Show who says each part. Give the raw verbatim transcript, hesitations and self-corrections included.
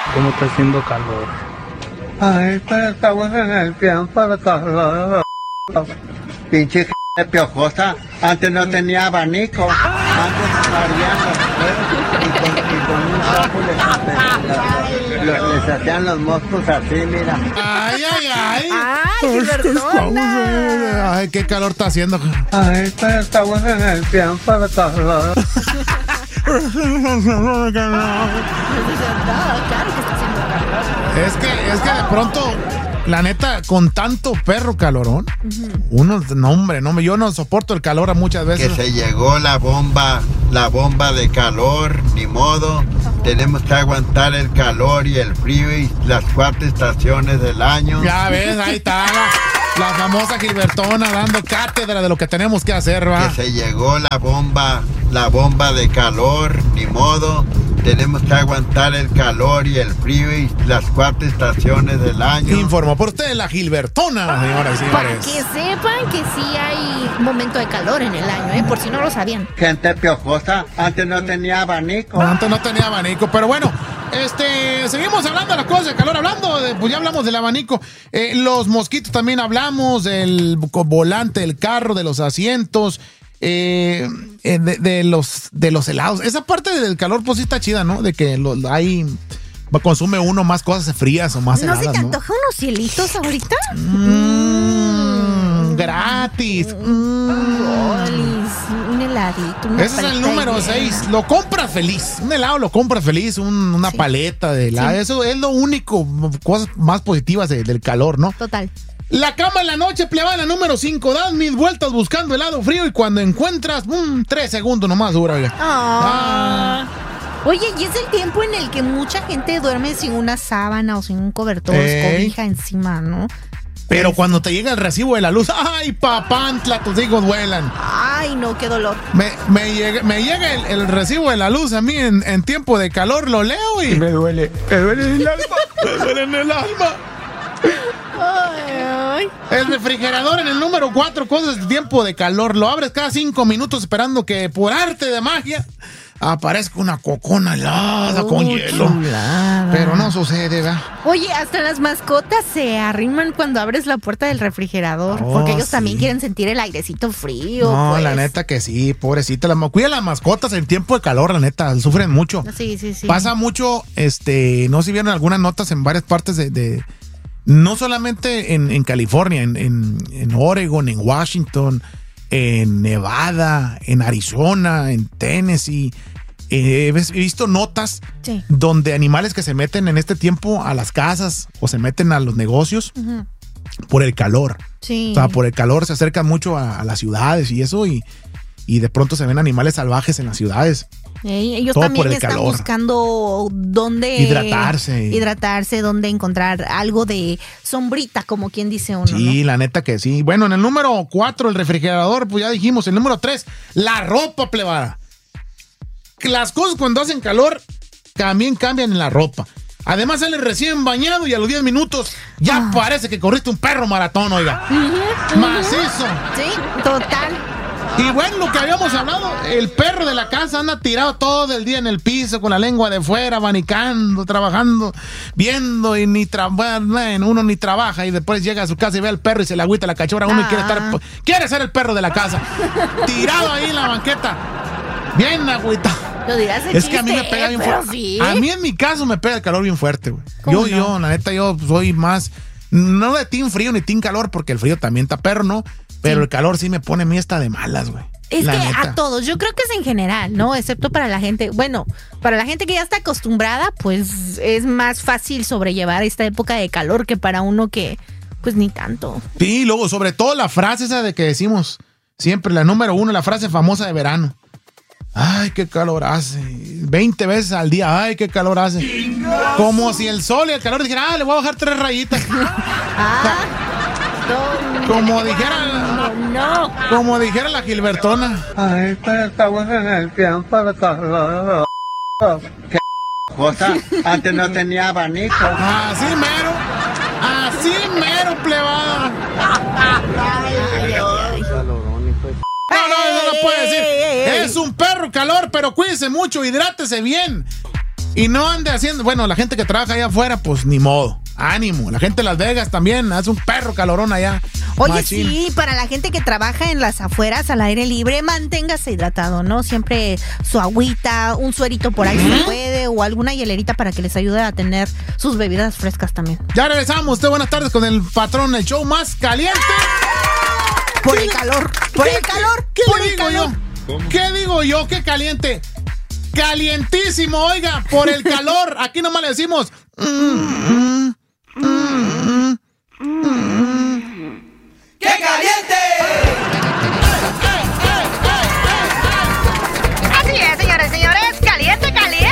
Speaker 1: ¿Cómo está haciendo calor?
Speaker 2: Ay, pero estamos en el tiempo de calor. Pinche de piojosa. Antes no tenía abanico. Antes ardían los y con, y con un trapo les, les, les hacían los moscos así, mira.
Speaker 3: Ay, ay, ay.
Speaker 4: Ay, Gilbertona.
Speaker 3: Ay, qué calor está haciendo.
Speaker 2: Ay, pero estamos en el tiempo de calor.
Speaker 3: Es que, es que de pronto, la neta, con tanto perro calorón, uh-huh. uno, no hombre, no, yo no soporto el calor a muchas veces.
Speaker 2: Que se llegó la bomba, la bomba de calor, ni modo. Tenemos que aguantar el calor y el frío y las cuatro estaciones del año.
Speaker 3: Ya ves, ahí está la, la famosa Gilbertona dando cátedra de lo que tenemos que hacer, ¿va?
Speaker 2: Que se llegó la bomba, la bomba de calor, ni modo. Tenemos que aguantar el calor y el frío y las cuatro estaciones del año.
Speaker 3: Informó por usted la Gilbertona, señoras y señores.
Speaker 4: Para que sepan que sí hay momento de calor en el año, ¿eh? Por si no lo sabían.
Speaker 2: Gente piojosa, antes no tenía abanico.
Speaker 3: Antes no tenía abanico, pero bueno, este, seguimos hablando de las cosas de calor, hablando de, pues ya hablamos del abanico, eh, los mosquitos también hablamos, del volante del carro, de los asientos. Eh, de, de los de los helados. Esa parte del calor pues sí está chida, ¿no? De que lo, hay consume uno más cosas frías o más
Speaker 4: ¿No
Speaker 3: heladas,
Speaker 4: se te
Speaker 3: ¿no?
Speaker 4: antoja unos cielitos ahorita?
Speaker 3: Mm, gratis. Mm.
Speaker 4: Un heladito. Una
Speaker 3: Ese es el número seis. Lo compras feliz. Un helado lo compras feliz. Un, una sí. paleta de helado. Sí. Eso es lo único. Cosas más positivas de, del calor, ¿no?
Speaker 4: Total.
Speaker 3: La cama en la noche, plebana, número cinco. Das mil vueltas buscando helado frío y cuando encuentras, ¡pum! Tres segundos nomás dura, oiga.
Speaker 4: Ah. Oye, y es el tiempo en el que mucha gente duerme sin una sábana o sin un cobertor, Ey. cobija encima, ¿no?
Speaker 3: Pero cuando te llega el recibo de la luz, ¡ay, papantla! Tus hijos vuelan.
Speaker 4: Ay, no, qué dolor.
Speaker 3: Me, me llega, me llega el, el recibo de la luz a mí en, en tiempo de calor, lo leo y...
Speaker 2: Me duele, me duele en el alma,
Speaker 3: me duele en el alma.
Speaker 4: Ay, ay.
Speaker 3: El refrigerador en el número cuatro, cosas de tiempo de calor. Lo abres cada cinco minutos esperando que por arte de magia aparezca una cocona helada oh, con hielo. Chulada. Pero no sucede, ¿verdad?
Speaker 4: Oye, hasta las mascotas se arriman cuando abres la puerta del refrigerador. Oh, porque ellos sí. también quieren sentir el airecito frío.
Speaker 3: No,
Speaker 4: pues.
Speaker 3: la neta que sí, pobrecita. La, cuida las mascotas en tiempo de calor, la neta, sufren mucho.
Speaker 4: Sí, sí, sí.
Speaker 3: Pasa mucho, este, no sé si vieron algunas notas en varias partes de... de no solamente en, en California, en, en, en Oregon, en Washington, en Nevada, en Arizona, en Tennessee. Eh, he visto notas sí. donde animales que se meten en este tiempo a las casas o se meten a los negocios uh-huh. por el calor.
Speaker 4: Sí.
Speaker 3: O sea, por el calor se acercan mucho a, a las ciudades y eso y, y de pronto se ven animales salvajes en las ciudades.
Speaker 4: Hey, ellos Todo también están calor. buscando dónde
Speaker 3: hidratarse.
Speaker 4: Hidratarse, dónde encontrar algo de sombrita, como quien dice uno.
Speaker 3: Sí,
Speaker 4: ¿no?
Speaker 3: la neta que sí. Bueno, en el número cuatro, el refrigerador, pues ya dijimos. El número tres, la ropa, plebada. Las cosas cuando hacen calor también cambian en la ropa. Además sale recién bañado y a los diez minutos ya ah. parece que corriste un perro maratón, oiga. Uh-huh, uh-huh. Macizo.
Speaker 4: Sí, total.
Speaker 3: Y bueno, lo que habíamos hablado, el perro de la casa anda tirado todo el día en el piso con la lengua de fuera, abanicando, trabajando, viendo y ni trabaja, uno ni trabaja y después llega a su casa y ve al perro y se le agüita la cachorra uno ah. y quiere estar, quiere ser el perro de la casa, tirado ahí en la banqueta, bien agüitado.
Speaker 4: Lo dirás
Speaker 3: es chiste, que a mí me pega bien fuerte. Sí. A mí en mi caso me pega el calor bien fuerte, güey. Yo, no? yo, la neta, yo soy más, no de team frío ni team calor, porque el frío también está perro, ¿no? Pero sí. el calor sí me pone a mí hasta de malas, güey.
Speaker 4: Es la que neta. A todos, yo creo que es en general, ¿no? Excepto para la gente, bueno, para la gente que ya está acostumbrada, pues es más fácil sobrellevar esta época de calor que para uno que, pues ni tanto.
Speaker 3: Sí, luego, sobre todo la frase esa de que decimos siempre, la número uno, la frase famosa de verano. Ay, qué calor hace. veinte veces al día, ay, qué calor hace. ¡Chingazo! Como si el sol y el calor dijeran, ah, le voy a bajar tres rayitas.
Speaker 4: ah. No,
Speaker 3: como dijera
Speaker 4: no, no.
Speaker 3: Como dijera la Gilbertona.
Speaker 2: Ay, pero estamos en el tiempo de calor. Qué cosa. Antes no tenía abanico.
Speaker 3: Así mero. Así mero, plebada. No, no, eso no puede decir. Es un perro calor, pero cuídese mucho, hidrátese bien. Y no ande haciendo, bueno, la gente que trabaja allá afuera, pues ni modo. Ánimo. La gente de Las Vegas también hace un perro calorón allá.
Speaker 4: Oye,
Speaker 3: Machín.
Speaker 4: sí, para la gente que trabaja en las afueras al aire libre, manténgase hidratado, ¿no? Siempre su agüita, un suerito por ahí ¿Mm? se puede, o alguna hielerita para que les ayude a tener sus bebidas frescas también.
Speaker 3: Ya regresamos. Usted, buenas tardes con el patrón, el show más caliente.
Speaker 4: Por el calor, por el calor,
Speaker 3: ¿Qué
Speaker 4: por
Speaker 3: le
Speaker 4: el
Speaker 3: digo
Speaker 4: calor.
Speaker 3: yo? ¿Qué digo yo? ¿Qué caliente? Calientísimo, oiga, por el calor. Aquí nomás le decimos... Mm, mm.